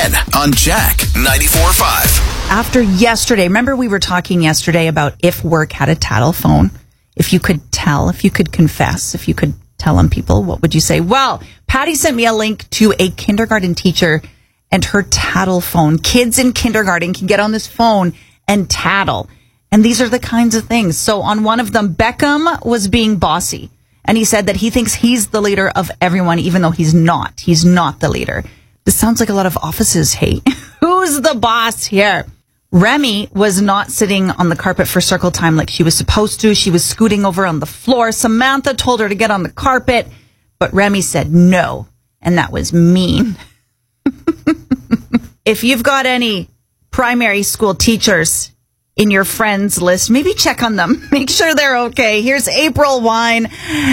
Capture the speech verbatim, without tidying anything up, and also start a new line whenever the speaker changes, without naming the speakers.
ten on Jack ninety-four point five.
After yesterday, remember we were talking yesterday about if work had a tattle phone, if you could tell, if you could confess, if you could tell on people, what would you say? Well, Patty sent me a link to a kindergarten teacher and her tattle phone. Kids in kindergarten can get on this phone and tattle. And these are the kinds of things. So on one of them, Beckham was being bossy. And he said that he thinks he's the leader of everyone, even though he's not. He's not the leader. This sounds like a lot of offices hate. Who's the boss here? Remy was not sitting on the carpet for circle time like she was supposed to. She was scooting over on the floor. Samantha told her to get on the carpet, but Remy said no. And that was mean. If you've got any primary school teachers in your friends list, maybe check on them. Make sure they're okay. Here's April Wine